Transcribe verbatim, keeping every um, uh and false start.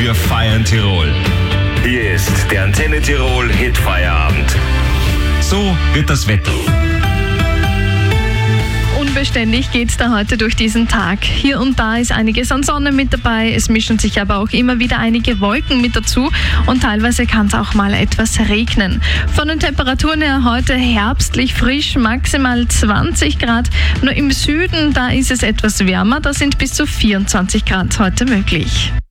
Wir feiern Tirol. Hier ist der Antenne Tirol Hitfeierabend. So wird das Wetter. Unbeständig geht es da heute durch diesen Tag. Hier und da ist einiges an Sonne mit dabei, es mischen sich aber auch immer wieder einige Wolken mit dazu und teilweise kann es auch mal etwas regnen. Von den Temperaturen her heute herbstlich frisch, maximal zwanzig Grad. Nur im Süden, da ist es etwas wärmer, da sind bis zu vierundzwanzig Grad heute möglich.